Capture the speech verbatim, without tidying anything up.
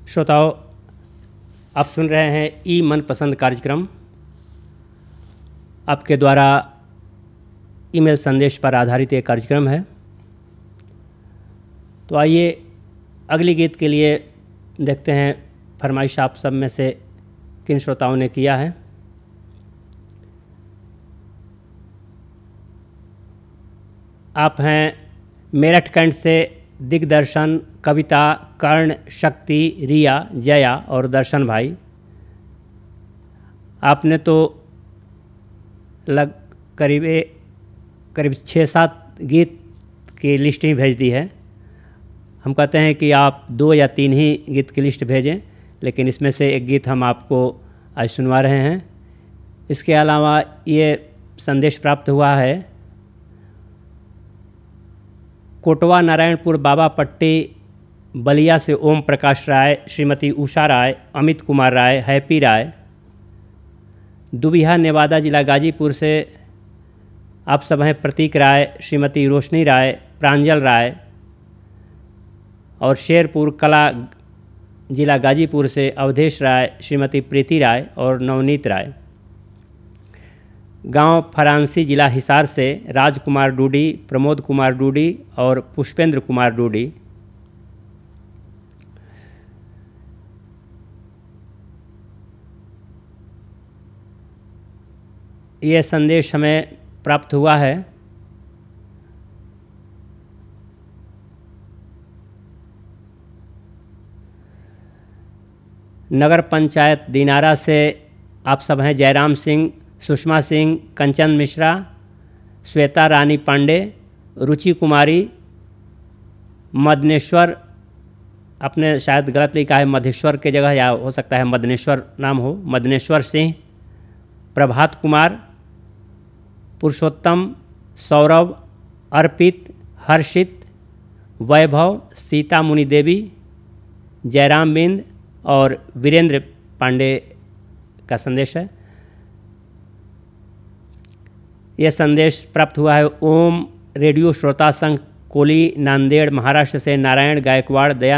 श्रोताओं, आप सुन रहे हैं ई मनपसंद कार्यक्रम। आपके द्वारा ईमेल संदेश पर आधारित एक कार्यक्रम है। तो आइए अगली गीत के लिए देखते हैं फरमाइश आप सब में से किन श्रोताओं ने किया है। आप हैं मेरठ कैंट से दिग्दर्शन, कविता, कर्ण, शक्ति, रिया, जया और दर्शन भाई। आपने तो लग करीब करीब छः सात गीत की लिस्ट ही भेज दी है। हम कहते हैं कि आप दो या तीन ही गीत की लिस्ट भेजें, लेकिन इसमें से एक गीत हम आपको आज सुनवा रहे हैं। इसके अलावा ये संदेश प्राप्त हुआ है कोटवा नारायणपुर बाबा पट्टी बलिया से ओम प्रकाश राय, श्रीमती उषा राय, अमित कुमार राय, हैप्पी राय। दुबिहा नेवादा जिला गाजीपुर से आप सब हैं प्रतीक राय, श्रीमती रोशनी राय, प्रांजल राय। और शेरपुर कला जिला गाजीपुर से अवधेश राय, श्रीमती प्रीति राय और नवनीत राय। गांव फरांसी जिला हिसार से राजकुमार डूडी, प्रमोद कुमार डूडी और पुष्पेंद्र कुमार डूडी। ये संदेश हमें प्राप्त हुआ है नगर पंचायत दिनारा से। आप सब हैं जयराम सिंह, सुषमा सिंह, कंचन मिश्रा, श्वेता रानी पांडे, रुचि कुमारी, मदनेश्वर। आपने शायद गलत लिखा है मधेश्वर के जगह, या हो सकता है मदनेश्वर नाम हो। मदनेश्वर सिंह, प्रभात कुमार, पुरुषोत्तम, सौरभ, अर्पित, हर्षित, वैभव, सीता मुनि देवी, जयराम बिंद और वीरेंद्र पांडे का संदेश है। यह संदेश प्राप्त हुआ है ओम रेडियो श्रोता संघ कोली, नांदेड़, महाराष्ट्र से नारायण गायकवाड़, दया